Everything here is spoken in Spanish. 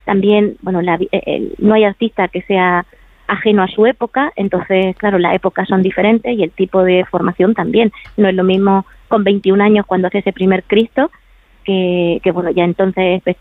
También, bueno, no hay artista que sea ajeno a su época, entonces, claro, las épocas son diferentes y el tipo de formación también. No es lo mismo con 21 años cuando hace ese primer Cristo, que bueno, ya entonces